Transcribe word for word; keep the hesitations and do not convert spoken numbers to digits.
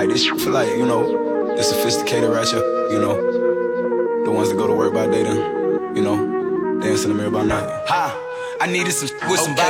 Like this shit for like, you know, the sophisticated ratchet, you know, the ones that go to work by day then, you know, dance in the mirror by night. Ha! I needed some with some